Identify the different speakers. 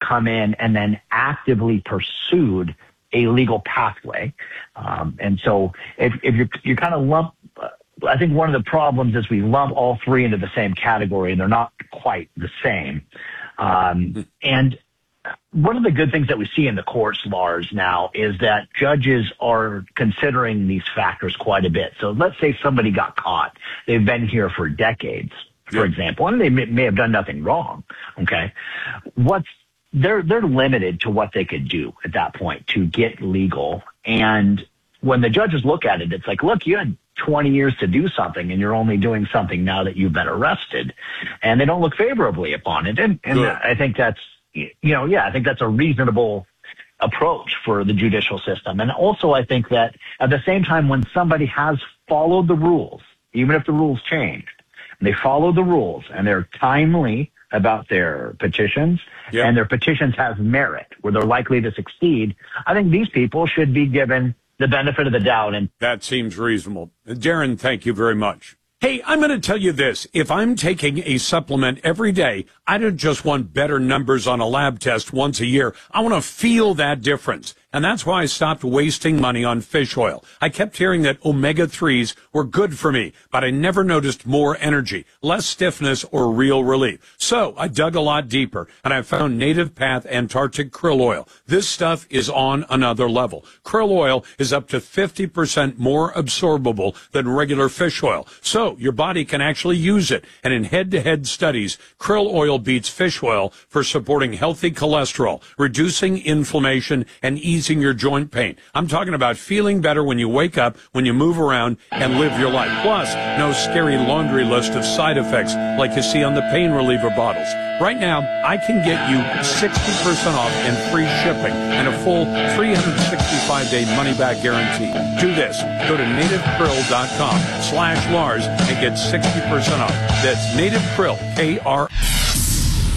Speaker 1: come in and then actively pursued a legal pathway. And so if you kind of lump, I think one of the problems is we lump all three into the same category, and they're not quite the same. And one of the good things that we see in the courts, Lars, now is that judges are considering these factors quite a bit. So let's say somebody got caught. They've been here for decades, for example, and they may have done nothing wrong. Okay. They're limited to what they could do at that point to get legal. And when the judges look at it, it's like, look, you had 20 years to do something, and you're only doing something now that you've been arrested, and they don't look favorably upon it. And I think that's, I think that's a reasonable approach for the judicial system. And also, I think that at the same time, when somebody has followed the rules, even if the rules changed, they follow the rules and they're timely about their petitions, and their petitions have merit where they're likely to succeed, I think these people should be given the benefit of the doubt. And
Speaker 2: that seems reasonable. Darren, thank you very much. Hey, I'm going to tell you this. If I'm taking a supplement every day, I don't just want better numbers on a lab test once a year. I want to feel that difference. And that's why I stopped wasting money on fish oil. I kept hearing that omega-3s were good for me, but I never noticed more energy, less stiffness, or real relief. So I dug a lot deeper, and I found Native Path Antarctic Krill Oil. This stuff is on another level. Krill oil is up to 50% more absorbable than regular fish oil, so your body can actually use it. And in head-to-head studies, krill oil beats fish oil for supporting healthy cholesterol, reducing inflammation, and easing your joint pain. I'm talking about feeling better when you wake up, when you move around, and live your life. Plus, no scary laundry list of side effects like you see on the pain reliever bottles. Right now, I can get you 60% off and free shipping and a full 365-day money-back guarantee. Do this. Go to nativekrill.com/Lars and get 60% off. That's Native Krill, K-R.